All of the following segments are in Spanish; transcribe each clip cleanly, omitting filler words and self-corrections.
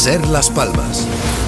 SER Las Palmas.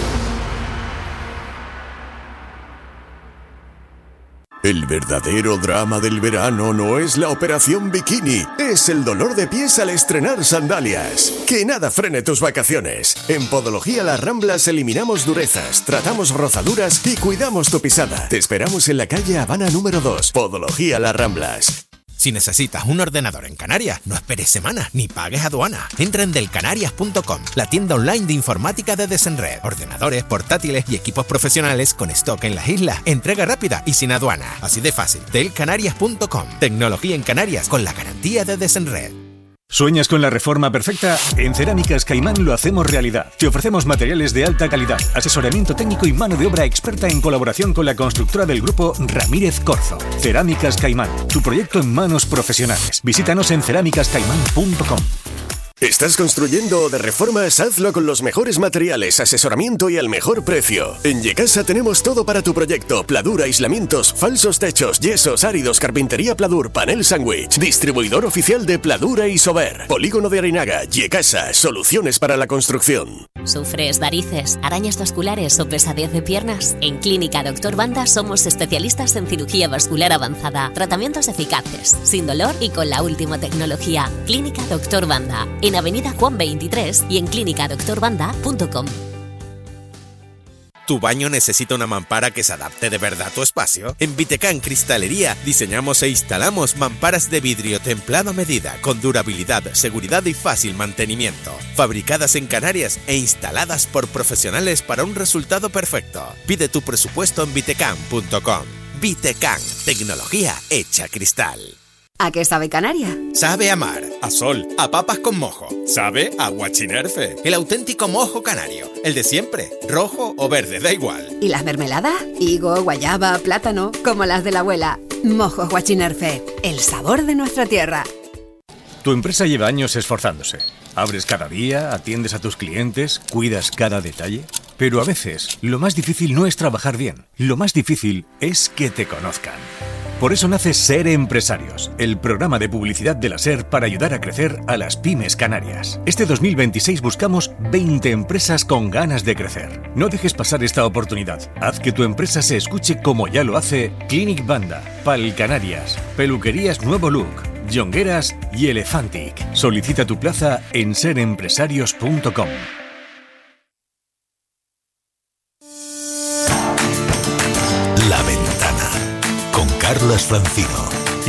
El verdadero drama del verano no es la operación bikini, es el dolor de pies al estrenar sandalias. Que nada frene tus vacaciones. En Podología Las Ramblas eliminamos durezas, tratamos rozaduras y cuidamos tu pisada. Te esperamos en la calle Habana número 2, Podología Las Ramblas. Si necesitas un ordenador en Canarias, no esperes semanas ni pagues aduana. Entra en delcanarias.com, la tienda online de informática de Desenred. Ordenadores, portátiles y equipos profesionales con stock en las islas. Entrega rápida y sin aduana. Así de fácil. Delcanarias.com. Tecnología en Canarias con la garantía de Desenred. ¿Sueñas con la reforma perfecta? En Cerámicas Caimán lo hacemos realidad. Te ofrecemos materiales de alta calidad, asesoramiento técnico y mano de obra experta en colaboración con la constructora del grupo Ramírez Corzo. Cerámicas Caimán, tu proyecto en manos profesionales. Visítanos en cerámicascaimán.com. ¿Estás construyendo o de reformas? Hazlo con los mejores materiales, asesoramiento y al mejor precio. En Yecasa tenemos todo para tu proyecto: Pladur, aislamientos, falsos techos, yesos, áridos, carpintería Pladur, panel sándwich. Distribuidor oficial de Pladur e Isover. Polígono de Areinaga. Yecasa, soluciones para la construcción. ¿Sufres varices, arañas vasculares o pesadez de piernas? En Clínica Dr. Banda somos especialistas en cirugía vascular avanzada. Tratamientos eficaces, sin dolor y con la última tecnología. Clínica Dr. Banda, en Avenida Juan 23 y en clinicadoctorbanda.com. ¿Tu baño necesita una mampara que se adapte de verdad a tu espacio? En Vitecán Cristalería diseñamos e instalamos mamparas de vidrio templado a medida, con durabilidad, seguridad y fácil mantenimiento. Fabricadas en Canarias e instaladas por profesionales para un resultado perfecto. Pide tu presupuesto en vitecán.com. Vitecán, tecnología hecha cristal. ¿A qué sabe Canarias? Sabe a mar, a sol, a papas con mojo. Sabe a guachinerfe, el auténtico mojo canario. El de siempre, rojo o verde, da igual. ¿Y las mermeladas? Higo, guayaba, plátano, como las de la abuela. Mojos Guachinerfe, el sabor de nuestra tierra. Tu empresa lleva años esforzándose. Abres cada día, atiendes a tus clientes, cuidas cada detalle. Pero a veces, lo más difícil no es trabajar bien. Lo más difícil es que te conozcan. Por eso nace SER Empresarios, el programa de publicidad de la SER para ayudar a crecer a las pymes canarias. Este 2026 buscamos 20 empresas con ganas de crecer. No dejes pasar esta oportunidad. Haz que tu empresa se escuche como ya lo hace Clinic Banda, Pal Canarias, Peluquerías Nuevo Look, Jongueras y Elefantic. Solicita tu plaza en serempresarios.com. La Ventana con Carlas Francino.